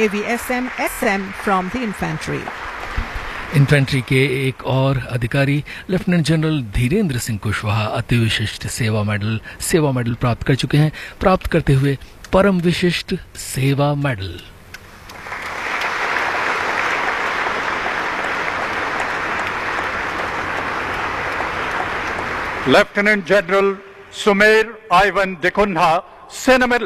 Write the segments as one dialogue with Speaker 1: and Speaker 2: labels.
Speaker 1: AVSM SM from the infantry.
Speaker 2: Infantry के एक और अधिकारी लेफ्टिनेंट जनरल धीरेन्द्र सिंह कुशवाहा अति विशिष्ट सेवा मेडल प्राप्त कर चुके हैं, प्राप्त करते हुए परम विशिष्ट सेवा medal.
Speaker 3: Lieutenant general Sumer Ivan D'Cunha सेना medal.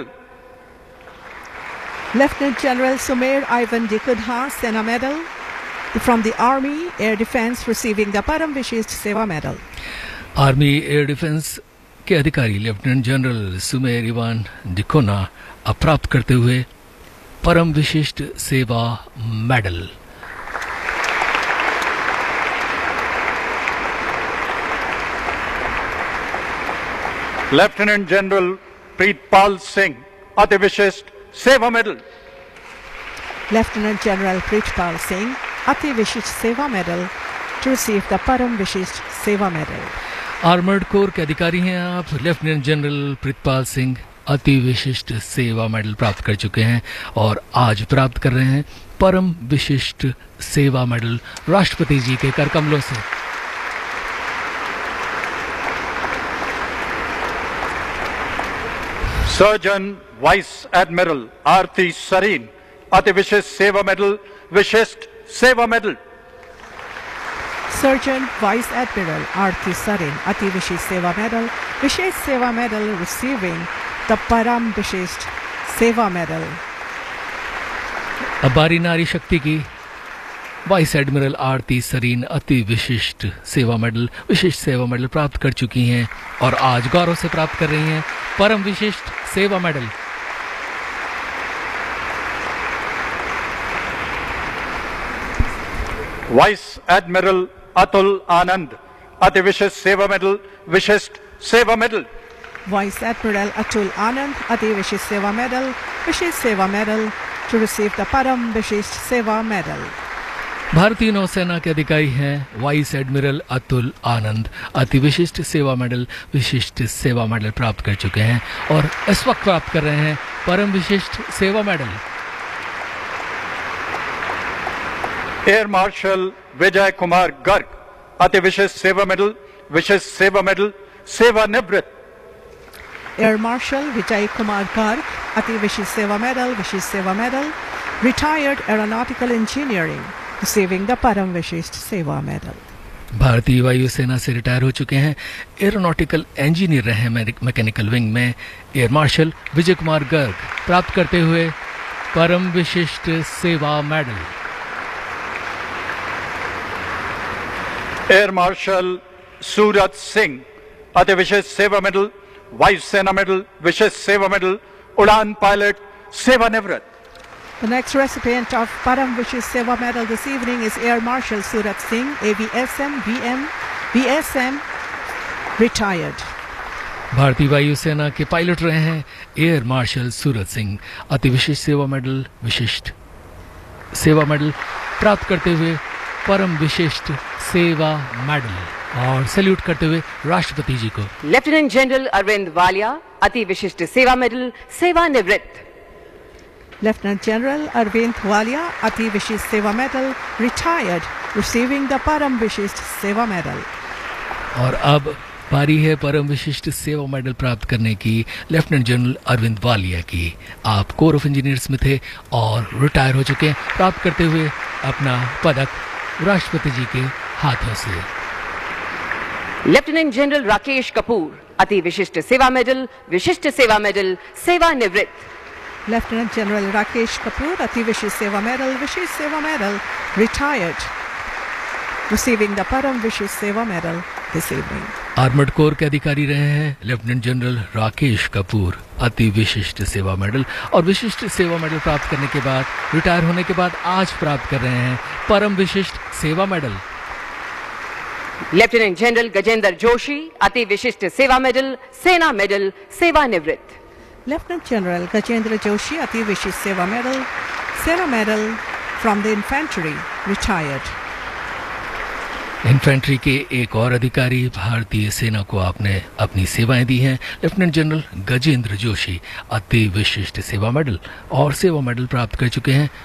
Speaker 1: Lieutenant General Sumer Ivan Dikudha Sena Medal from the Army Air Defense receiving the Param Vishist Seva Medal.
Speaker 2: Army air defence के अधिकारी लेफ्टिनेंट जनरल सुमेर इवान डिकोना प्राप्त करते हुए परम विशिष्ट सेवा medal.
Speaker 3: Lieutenant general Pritpal Singh अति विशिष्ट सेवा medal.
Speaker 1: Lieutenant General Pritpal Singh Ati Vishisht Seva Medal to receive the Param Vishisht Seva Medal.
Speaker 2: Armoured corps के अधिकारी हैं आप। लेफ्टिनेंट जनरल प्रीतपाल सिंह अति विशिष्ट सेवा मेडल प्राप्त कर चुके हैं और आज प्राप्त कर रहे हैं परम विशिष्ट सेवा मेडल राष्ट्रपति जी के कर कमलों से।
Speaker 3: सर्जन वाइस एडमिरल आरती सरीन अति विशिष्ट सेवा मेडल विशिष्ट सेवा medal.
Speaker 1: Surgeon Vice Admiral Arti Sarin Ati Vishisht Seva Medal, Vishesh Seva Medal receiving the Param Vishisht Seva Medal.
Speaker 2: अब बारी नारी शक्ति की। वाइस एडमिरल आरती सरीन अति विशिष्ट सेवा मेडल प्राप्त कर चुकी हैं और आज गौरव से प्राप्त कर रही हैं परम विशिष्ट सेवा मेडल।
Speaker 3: वाइस एडमिरल अतुल आनंद अति विशिष्ट सेवा मेडल विशिष्ट सेवा medal.
Speaker 1: Vice Admiral Atul Anand Ati Vishisht Seva Medal, Vishisht Seva Medal to receive the Param Vishisht Seva Medal.
Speaker 2: भारतीय नौसेना के अधिकारी हैं वाइस एडमिरल अतुल आनंद अति विशिष्ट सेवा मेडल प्राप्त कर चुके हैं और इस वक्त प्राप्त कर रहे हैं परम विशिष्ट सेवा medal.
Speaker 3: Air marshal Vijay Kumar Garg अति विशिष्ट सेवा मेडल सेवा निवृत्त।
Speaker 1: Air Marshal Vijay Kumar Garg Ati Vishisht Seva Medal, retired aeronautical engineering receiving the Param Vishisht Seva Medal.
Speaker 2: भारतीय वायुसेना से रिटायर हो चुके हैं, एरोनॉटिकल इंजीनियर रहे हैं मैकेनिकल विंग में। एयर मार्शल विजय कुमार गर्ग प्राप्त करते हुए परम विशिष्ट सेवा medal.
Speaker 3: Air marshal Suraj Singh अति विशिष्ट सेवा मेडल वायु सेना मेडल विशिष्ट सेवा मेडल उड़ान पायलट सेवा निवृत्त।
Speaker 1: The next recipient of Param Vishisht Seva Medal this evening is Air Marshal Surat Singh, AVSM, BSM, retired.
Speaker 2: भारतीय वायुसेना के पायलट रहे हैं एयर मार्शल सूरज सिंह अति विशिष्ट सेवा मेडल प्राप्त करते हुए परम विशिष्ट सेवा मेडल और सैल्यूट करते हुए राष्ट्रपति जी को।
Speaker 4: लेफ्टिनेंट जनरल अरविंद वालिया अति विशिष्ट सेवा मेडल सेवा निवृत्त।
Speaker 1: Lieutenant General Arvind Walia Ati Vishisht Seva Medal, retired, receiving the Param Vishisht Seva Medal.
Speaker 2: और अब बारी है परम विशिष्ट सेवा मेडल प्राप्त करने की लेफ्टिनेंट जनरल अरविंद वालिया की। आप कोर ऑफ इंजीनियर्स में थे और रिटायर हो चुके हैं, प्राप्त करते हुए अपना पदक राष्ट्रपति जी के हाथों से।
Speaker 4: लेफ्टिनेंट जनरल राकेश कपूर अति विशिष्ट सेवा मेडल सेवा निवृत्त।
Speaker 1: Lieutenant General Rakesh Kapoor Ati Vishisht Seva Medal, retired, receiving the Param Vishisht Seva Medal this evening.
Speaker 2: Armoured corps के अधिकारी रहे हैं लेफ्टिनेंट जनरल राकेश कपूर अति विशिष्ट सेवा मेडल और विशिष्ट सेवा मेडल प्राप्त करने के बाद रिटायर होने के बाद आज प्राप्त कर रहे हैं परम विशिष्ट सेवा medal.
Speaker 4: Lieutenant general Gajendra Joshi अति विशिष्ट सेवा मेडल सेवा निवृत्त।
Speaker 1: Lieutenant General Gajendra Joshi Ati Vishisht Seva Medal, Sena Medal from the infantry, retired.
Speaker 2: Infantry के एक और अधिकारी भारतीय सेना को आपने अपनी सेवाएं दी हैं। लेफ्टिनेंट जनरल गजेंद्र जोशी अति विशिष्ट सेवा मेडल प्राप्त कर चुके हैं।